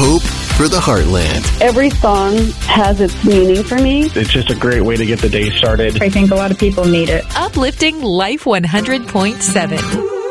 Hope for the Heartland. Every song has its meaning for me. It's just a great way to get the day started. I think a lot of people need it. Uplifting Life 100.7.